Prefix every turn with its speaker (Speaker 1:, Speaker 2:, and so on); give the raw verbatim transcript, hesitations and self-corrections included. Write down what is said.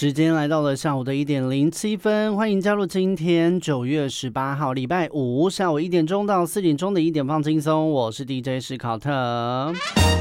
Speaker 1: 时间来到了下午的一点零七分，欢迎加入今天九月十八号礼拜五下午一点钟到四点钟的一点放轻松，我是 D J 史考特。